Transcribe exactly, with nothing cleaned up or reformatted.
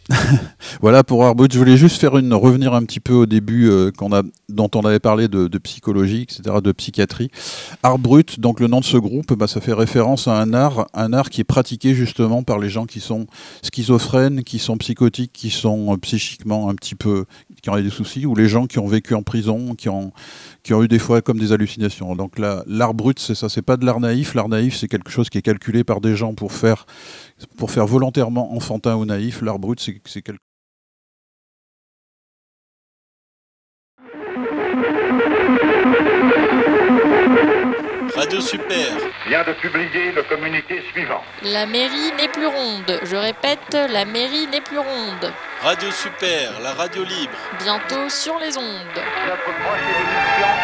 Voilà pour Art Brut. Je voulais juste faire une revenir un petit peu au début euh, qu'on a, dont on avait parlé de, de psychologie, et cetera, de psychiatrie. Art Brut, donc le nom de ce groupe, bah, ça fait référence à un art, un art qui est pratiqué justement par les gens qui sont schizophrènes, qui sont psychotiques, qui sont euh, psychiquement un petit peu, qui ont des soucis, ou les gens qui ont vécu en prison, qui ont, qui ont eu des fois comme des hallucinations. Donc là, l'art brut, c'est ça, c'est pas de l'art naïf. L'art naïf, c'est quelque chose qui est calculé par des gens pour faire, pour faire volontairement enfantin ou naïf. L'art brut, c'est, c'est quelque Radio Super vient de publier le communiqué suivant. La mairie n'est plus ronde. Je répète, la mairie n'est plus ronde. Radio Super, la radio libre. Bientôt sur les ondes. Notre prochaine émission